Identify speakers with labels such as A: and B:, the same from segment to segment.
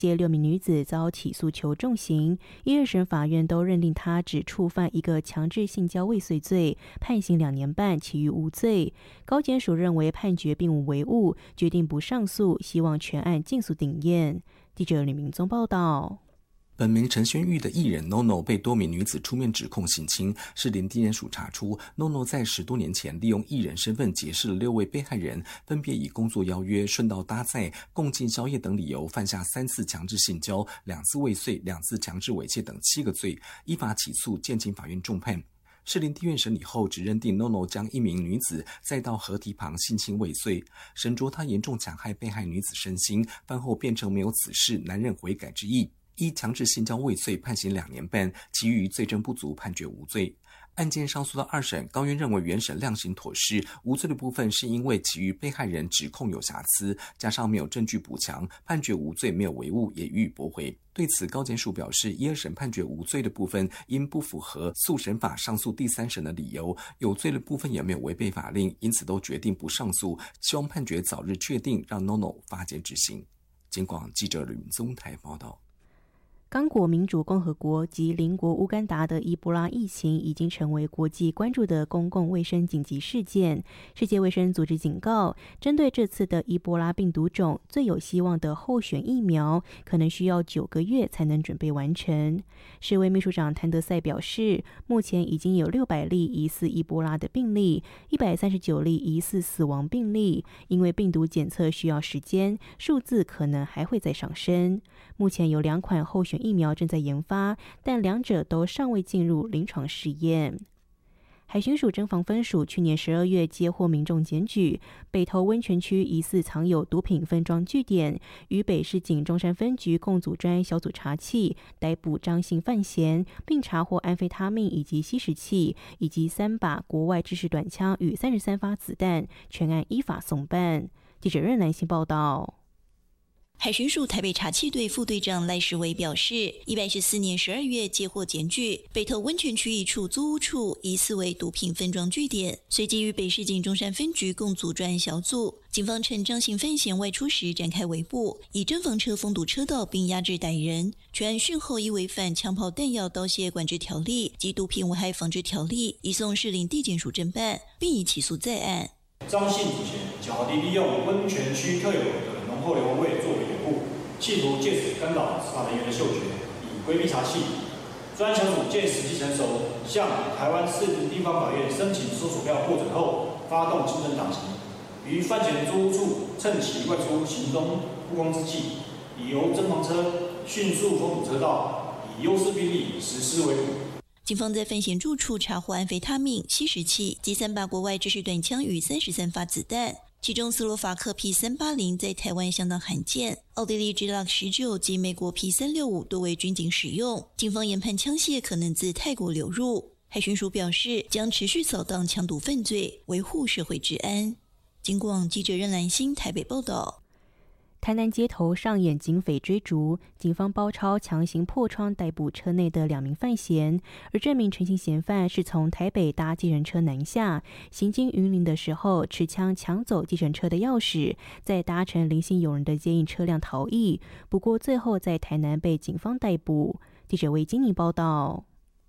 A: 接6名女子遭起诉求重刑，1、2审法院都认定她只触犯一个强制性交未遂罪，判刑2年半，其余无罪。高检署认为判决并无违误，决定不上诉，希望全案尽速定验。记者吕明宗报道。
B: 本名陈轩玉的艺人 NONO 被多名女子出面指控性侵，士林地检署查出 NONO 在10多年前利用艺人身份结识了6位被害人，分别以工作邀约、顺道搭载、共进宵夜等理由犯下3次强制性交、2次未遂、2次强制猥亵等7个罪，依法起诉，建请法院重判。士林地院审理后，只认定 NONO 将一名女子载到河堤旁性侵未遂，审酌她严重强害被害女子身心，饭后辩称没有此事，难认悔改之意。依强制性交未遂判刑2年半，其余罪证不足，判决无罪。案件上诉到2审，高院认为原审量刑妥适，无罪的部分是因为其余被害人指控有瑕疵，加上没有证据补强，判决无罪，没有违误，也予以驳回。对此，高检署表示，1、2审判决无罪的部分因不符合诉审法上诉第3审的理由，有罪的部分也没有违背法令，因此都决定不上诉，希望判决早日确定，让 NONO 发监执行。警广记者吕明宗台报道。
A: 刚果民主共和国及邻国乌干达的伊波拉疫情已经成为国际关注的公共卫生紧急事件。世界卫生组织警告，针对这次的伊波拉病毒种，最有希望的候选疫苗可能需要9个月才能准备完成。世卫秘书长谭德赛表示，目前已经有600例疑似伊波拉的病例，139例疑似死亡病例。因为病毒检测需要时间，数字可能还会再上升。目前有2款候选疫苗正在研发，但2者都尚未进入临床试验。海巡署侦防分署去年12月接获民众检举，北投温泉区疑似藏有毒品分装据点，与北市警中山分局共组专案小组查缉，逮捕张姓犯嫌，并查获安非他命以及吸食器，以及3把国外制式短枪与33发子弹，全案依法送办。记者任兰心报道。
C: 海巡署台北查缉队副队长赖世维表示，114年12月接获检举，北投温泉区一处租屋处疑似为毒品分装据点，随即与北市警中山分局共组专案小组，警方趁张姓犯嫌外出时展开围捕，以侦防车封堵车道并压制歹人。全案讯后依违反枪炮弹药刀械管制条例及毒品危害防治条例，移送士林地检署侦办，并已起诉在案。
D: 张姓主嫌巧地利用温泉区特有的浓厚硫磺味作为掩护，企图借此干扰执法人员的嗅觉，以规避查缉。专案小组见时机成熟，向台湾士林地方法院申请搜索票获准后，发动精神打击，于犯嫌租屋处趁其外出行踪不光之际，已由侦防车迅速封堵车道，以优势兵力实施围捕。
C: 警方在犯嫌住处查获安非他命、吸食器及3把国外制式短枪与33发子弹，其中斯洛伐克 P380 在台湾相当罕见，奥地利 Glock19 及美国 P365 多为军警使用。警方研判枪械可能自泰国流入。海巡署表示，将持续扫荡枪毒犯罪，维护社会治安。警广记者任兰心台北报道。
A: 台南街头上演警匪追逐，警方包抄强行破窗逮捕车内的2名犯嫌，而这名陈姓嫌犯是从台北搭计程车南下，行经云林的时候持枪抢走计程车的钥匙，再搭乘林姓友人的接应车辆逃逸，不过最后在台南被警方逮捕。记者魏金妮报道。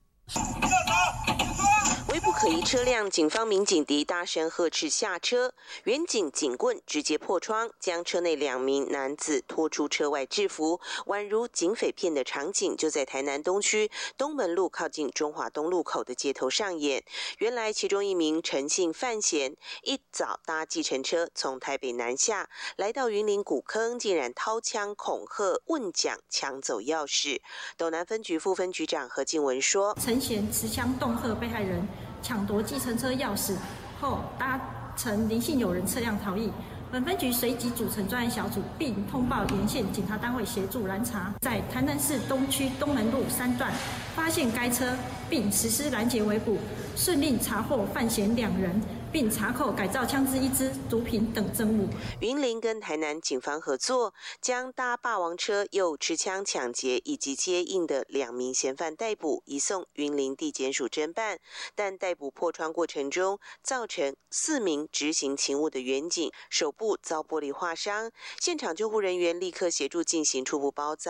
E: 微不可疑车辆，警方民警敌大声呵斥下车，远警警棍直接破窗，将车内2名男子拖出车外制服，宛如警匪片的场景就在台南东区东门路靠近中华东路口的街头上演。原来其中一名陈姓犯嫌一早搭计程车从台北南下，来到云林古坑，竟然掏枪恐吓问讲，抢走钥匙。斗南分局副分局长何静文说，
F: 陈嫌持枪恫吓被害人抢夺计程车钥匙后，搭乘林姓友人车辆逃逸。本分局随即组成专案小组，并通报沿线警察单位协助拦查，在台南市东区东门路3段发现该车，并实施拦截围捕，顺利查获犯嫌2人，并查扣改造枪支1支、毒品等证物。
E: 云林跟台南警方合作，将搭霸王车又持枪抢劫以及接应的2名嫌犯逮捕，移送云林地检署侦办。但逮捕破窗过程中，造成4名执行勤务的员警手部遭玻璃划伤，现场救护人员立刻协助进行初步包扎。